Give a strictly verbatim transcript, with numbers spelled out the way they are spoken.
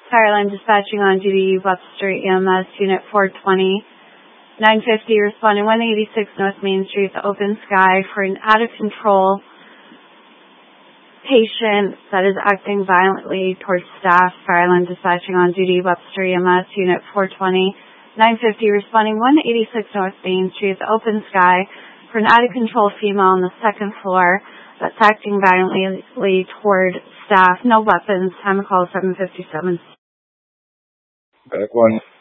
Fireline dispatching on duty, Webster E M S, Unit four twenty, nine fifty, responding one eighty-six North Main Street, the open sky, for an out-of-control patient that is acting violently towards staff. Fireline dispatching on duty, Webster E M S, Unit four twenty, nine fifty, responding one eighty-six North Main Street, the open sky, for an out-of-control female on the second floor that's acting violently toward staff. No weapons. Time of call seven fifty-seven. Back one.